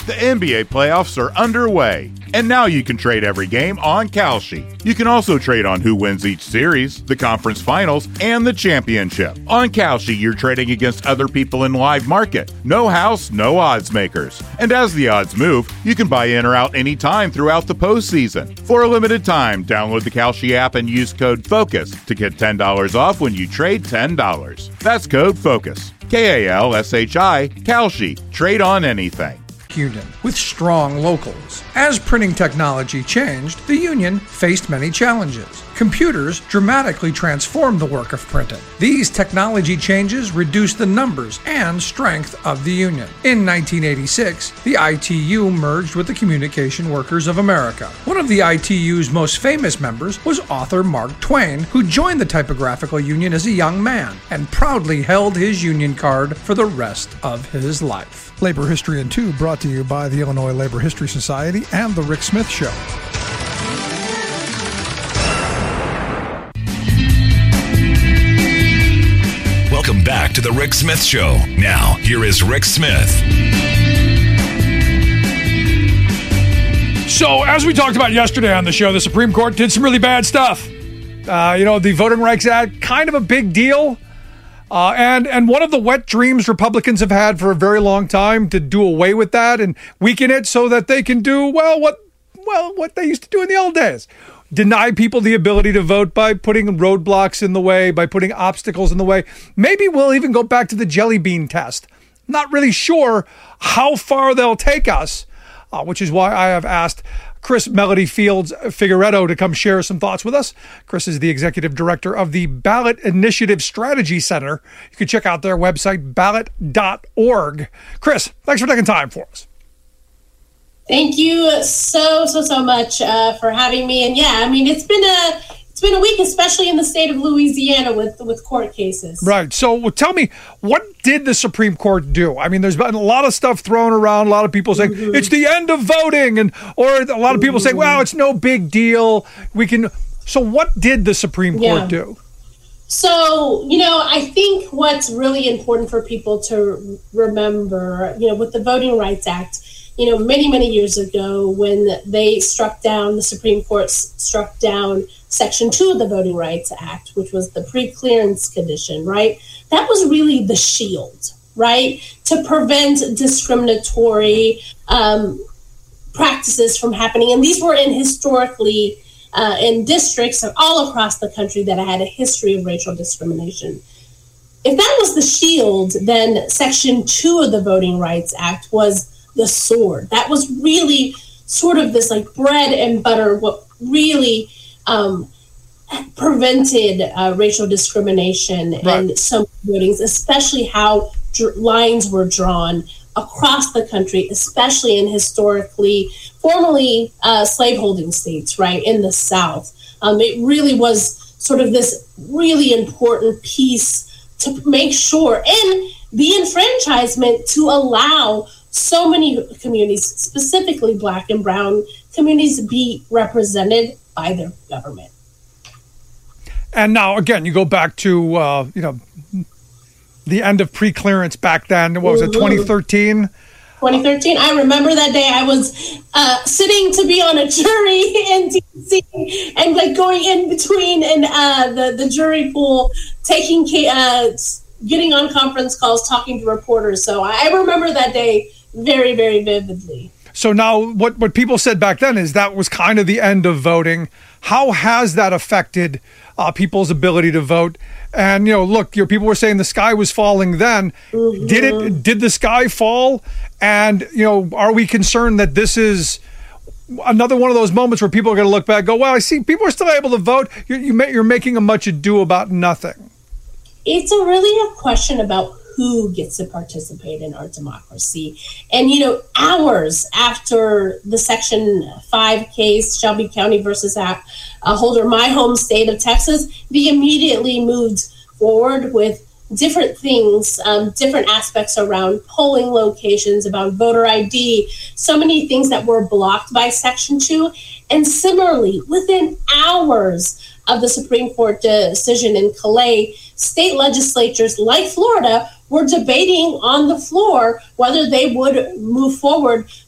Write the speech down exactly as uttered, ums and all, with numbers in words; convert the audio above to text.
The N B A playoffs are underway, and now you can trade every game on Kalshi. You can also trade on who wins each series, the conference finals, and the championship. On Kalshi, you're trading against other people in live market. No house, no odds makers. And as the odds move, you can buy in or out anytime throughout the postseason. For a limited time, download the Kalshi app and use code FOCUS to get ten dollars off when you trade ten dollars. That's code FOCUS. K A L S H I, Kalshi. Trade on anything. Union with strong locals. As printing technology changed, the union faced many challenges. Computers dramatically transformed the work of printing. These technology changes reduced the numbers and strength of the union. In nineteen eighty-six, the I T U merged with the Communication Workers of America. One of the I T U's most famous members was author Mark Twain, who joined the Typographical Union as a young man and proudly held his union card for the rest of his life. Labor History in Two brought to you by the Illinois Labor History Society and The Rick Smith Show. Welcome back to The Rick Smith Show. Now, here is Rick Smith. So, as we talked about yesterday on the show, the Supreme Court did some really bad stuff. Uh, you know, the Voting Rights Act, kind of a big deal. Uh, and and one of the wet dreams Republicans have had for a very long time to do away with that and weaken it so that they can do, well, what well what they used to do in the old days. Deny people the ability to vote by putting roadblocks in the way, by putting obstacles in the way. Maybe we'll even go back to the jelly bean test. Not really sure how far they'll take us, uh, which is why I have asked Chris Melody Fields Figueredo to come share some thoughts with us. Chris is the executive director of the Ballot Initiative Strategy Center. You can check out their website, ballot dot org. Chris, thanks for taking time for us. Thank you so, so, so much uh, for having me. And yeah, I mean, it's been a it's been a week, especially in the state of Louisiana with with court cases. Right. So tell me, what did the Supreme Court do? I mean, there's been a lot of stuff thrown around. A lot of people saying mm-hmm. it's the end of voting, and or a lot of people mm-hmm. saying, well, it's no big deal. We can. So what did the Supreme Court yeah. do? So, you know, I think what's really important for people to remember, you know, with the Voting Rights Act, you know, many, many years ago when they struck down, the Supreme Court struck down Section two of the Voting Rights Act, which was the pre-clearance condition, right? That was really the shield, right? To prevent discriminatory um, practices from happening. And these were in historically uh, in districts all across the country that had a history of racial discrimination. If that was the shield, then Section two of the Voting Rights Act was the sword. That was really sort of this like bread and butter, what really um, prevented uh, racial discrimination right. in some votings, especially how dr- lines were drawn across the country, especially in historically, formerly uh, slaveholding states, right, in the South. Um, it really was sort of this really important piece to make sure, and the enfranchisement to allow so many communities, specifically Black and Brown communities, be represented by their government. And now, again, you go back to, uh, you know, the end of pre-clearance back then. What was it, twenty thirteen? twenty thirteen. I remember that day. I was uh, sitting to be on a jury in D C and like going in between and uh, the, the jury pool, taking, uh, getting on conference calls, talking to reporters. So I remember that day very, very vividly. So now what, what people said back then is that was kind of the end of voting. How has that affected uh, people's ability to vote? And, you know, look, your people were saying the sky was falling then. Mm-hmm. Did it? Did the sky fall? And, you know, are we concerned that this is another one of those moments where people are going to look back and go, well, I see people are still able to vote. You're, you may, you're making a much ado about nothing. It's a really a question about who gets to participate in our democracy. And, you know, hours after the Section five case, Shelby County versus uh, Holder, my home state of Texas, they immediately moved forward with different things, um, different aspects around polling locations, about voter I D, so many things that were blocked by Section two. And similarly, within hours of the Supreme Court decision in Calais, state legislatures like Florida were debating on the floor whether they would move forward